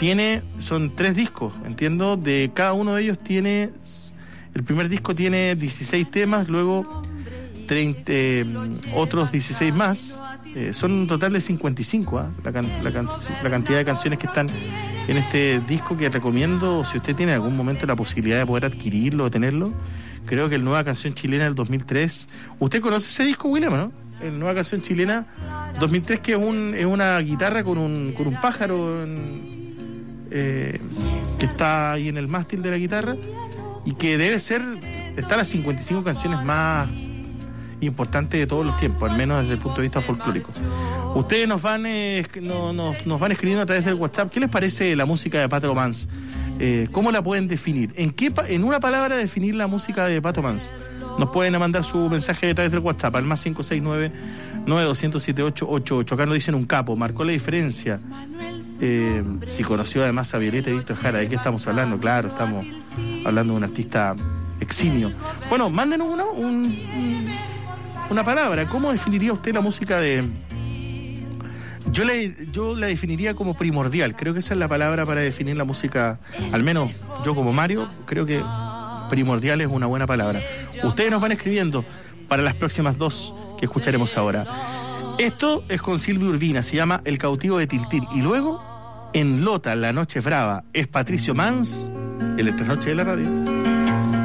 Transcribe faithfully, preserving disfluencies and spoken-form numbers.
tiene, son tres discos, entiendo, de cada uno de ellos tiene, el primer disco tiene dieciséis temas, luego treinta, eh, otros dieciséis más, eh, son un total de cincuenta y cinco, ¿eh? la, can, la, can, la cantidad de canciones que están en este disco, que recomiendo, si usted tiene en algún momento la posibilidad de poder adquirirlo o tenerlo. Creo que el Nueva Canción Chilena del dos mil tres, ¿usted conoce ese disco, William, no? El Nueva Canción Chilena dos mil tres, que es, un, es una guitarra con un, con un pájaro en, eh, que está ahí en el mástil de la guitarra, y que debe ser, está las cincuenta y cinco canciones más importantes de todos los tiempos, al menos desde el punto de vista folclórico. Ustedes nos van eh, no, nos, nos van escribiendo a través del WhatsApp. ¿Qué les parece la música de Pato Mans? Eh, ¿Cómo la pueden definir? ¿En qué en una palabra definir la música de Pato Mans? Nos pueden mandar su mensaje a través del WhatsApp al más cinco seis nueve, nueve dos cero siete ocho ocho ocho. Acá nos dicen un capo, marcó la diferencia. Eh, si conoció además a Violeta y Víctor Jara, ¿de qué estamos hablando? Claro, estamos hablando de un artista eximio. Bueno, mándenos uno, un, un, una palabra. ¿Cómo definiría usted la música de...? Yo la, yo la definiría como primordial. Creo que esa es la palabra para definir la música. Al menos yo como Mario, creo que primordial es una buena palabra. Ustedes nos van escribiendo para las próximas dos que escucharemos ahora. Esto es con Silvia Urbina, se llama El cautivo de Tiltil. Y luego, en Lota, La noche es brava, es Patricio Mans, el Entre Noche de la radio.